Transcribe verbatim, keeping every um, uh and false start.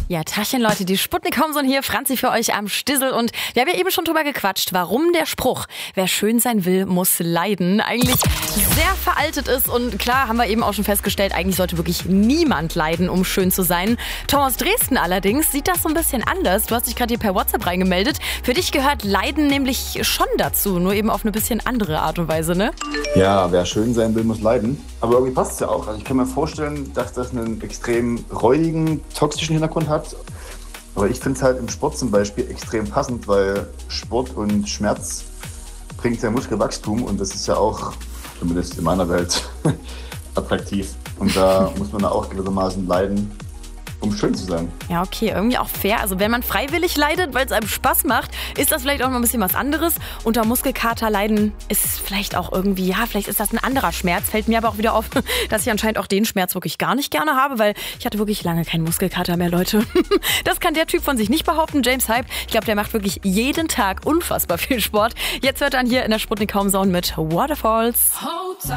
Ja, Tachchen Leute, die Sputnik-Homson hier, Franzi für euch am Stissel und wir haben ja eben schon drüber gequatscht, warum der Spruch, wer schön sein will, muss leiden, eigentlich sehr veraltet ist und klar haben wir eben auch schon festgestellt, eigentlich sollte wirklich niemand leiden, um schön zu sein. Tom aus Dresden allerdings sieht das so ein bisschen anders. Du hast dich gerade hier per WhatsApp reingemeldet. Für dich gehört Leiden nämlich schon dazu, nur eben auf eine bisschen andere Art und Weise, ne? Ja, wer schön sein will, muss leiden. Aber irgendwie passt es ja auch. Also ich kann mir vorstellen, dass das einen extrem räudigen, toxischen Hintergrund hat. Aber ich finde es halt im Sport zum Beispiel extrem passend, weil Sport und Schmerz bringt ja Muskelwachstum und das ist ja auch, zumindest in meiner Welt, attraktiv. Und da muss man auch gewissermaßen leiden, um schön zu sein. Ja, okay, irgendwie auch fair. Also wenn man freiwillig leidet, weil es einem Spaß macht, ist das vielleicht auch noch ein bisschen was anderes. Unter Muskelkater leiden ist vielleicht auch irgendwie, ja, vielleicht ist das ein anderer Schmerz. Fällt mir aber auch wieder auf, dass ich anscheinend auch den Schmerz wirklich gar nicht gerne habe, weil ich hatte wirklich lange keinen Muskelkater mehr, Leute. Das kann der Typ von sich nicht behaupten, James Hype. Ich glaube, der macht wirklich jeden Tag unfassbar viel Sport. Jetzt hört er hier in der Sputnik-Homezone mit Waterfalls.